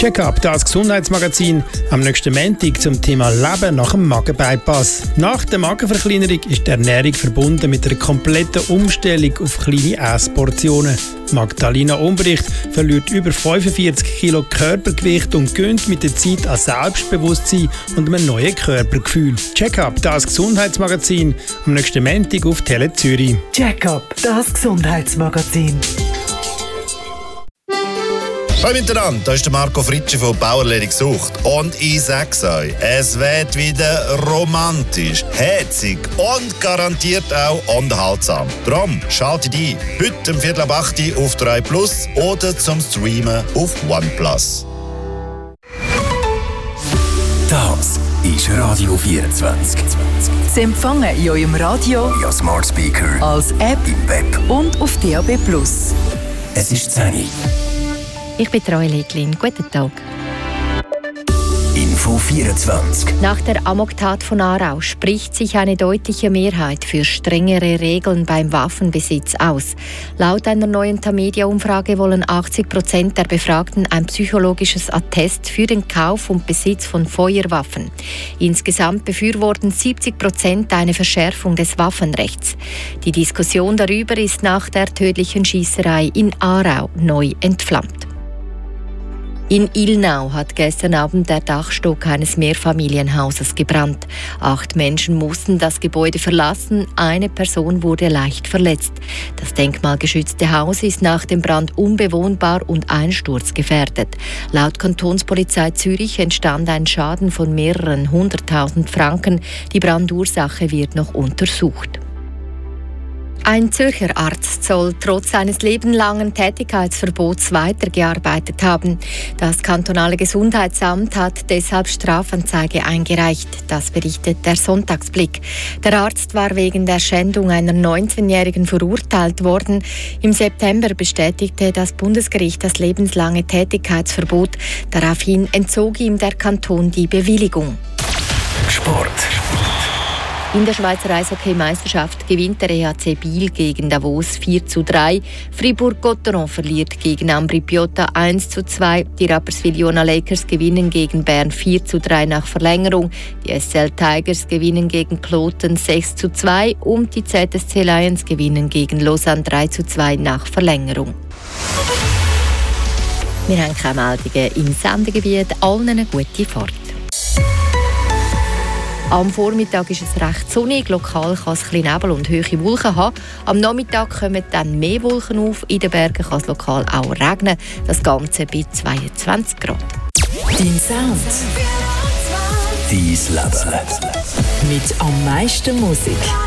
Check-up, das Gesundheitsmagazin am nächsten Montag zum Thema Leben nach dem Magenbypass. Nach der Magenverkleinerung ist die Ernährung verbunden mit einer kompletten Umstellung auf kleine Essportionen. Magdalena Umbricht verliert über 45 Kilo Körpergewicht und gewinnt mit der Zeit an Selbstbewusstsein und einem neuen Körpergefühl. Check-up, das Gesundheitsmagazin am nächsten Montag auf Tele Zürich. Check-up, das Gesundheitsmagazin. Hallo miteinander, hier ist der Marco Fritschi von Bauerledig gesucht. Und ich sag's euch, es wird wieder romantisch, herzig und garantiert auch unterhaltsam. Darum schaltet ein, heute um 7:15 auf 3 Plus oder zum Streamen auf OnePlus. Das ist Radio 24. Sie empfangen in eurem Radio, Ja, Smart Speaker, als App im Web. und auf DAB+. Es ist 10 Uhr. Ich bin Troy Leglin. Guten Tag. Info 24. Nach der Amoktat von Aarau spricht sich eine deutliche Mehrheit für strengere Regeln beim Waffenbesitz aus. Laut einer neuen Tamedia-Umfrage wollen 80% der Befragten ein psychologisches Attest für den Kauf und Besitz von Feuerwaffen. Insgesamt befürworten 70% eine Verschärfung des Waffenrechts. Die Diskussion darüber ist nach der tödlichen Schiesserei in Aarau neu entflammt. In Ilnau hat gestern Abend der Dachstock eines Mehrfamilienhauses gebrannt. 8 Menschen mussten das Gebäude verlassen, eine Person wurde leicht verletzt. Das denkmalgeschützte Haus ist nach dem Brand unbewohnbar und einsturzgefährdet. Laut Kantonspolizei Zürich entstand ein Schaden von mehreren 100.000 Franken. Die Brandursache wird noch untersucht. Ein Zürcher Arzt soll trotz eines lebenlangen Tätigkeitsverbots weitergearbeitet haben. Das kantonale Gesundheitsamt hat deshalb Strafanzeige eingereicht. Das berichtet der Sonntagsblick. Der Arzt war wegen der Schändung einer 19-Jährigen verurteilt worden. Im September bestätigte das Bundesgericht das lebenslange Tätigkeitsverbot. Daraufhin entzog ihm der Kanton die Bewilligung. Sport. In der Schweizer Eishockey-Meisterschaft gewinnt der EHC Biel gegen Davos 4:3. Fribourg-Gotteron verliert gegen Ambri Piotta 1:2. Die Rapperswil-Jona Lakers gewinnen gegen Bern 4:3 nach Verlängerung. Die SCL Tigers gewinnen gegen Kloten 6:2 und die ZSC Lions gewinnen gegen Lausanne 3:2 nach Verlängerung. Wir haben keine Meldungen im Sendegebiet. Allen eine gute Fahrt. Am Vormittag ist es recht sonnig, lokal kann es ein bisschen Nebel und hohe Wolken haben. Am Nachmittag kommen dann mehr Wolken auf, in den Bergen kann es lokal auch regnen. Das Ganze bei 22 Grad. Dein Sound. Dein Leben. Mit am meisten Musik.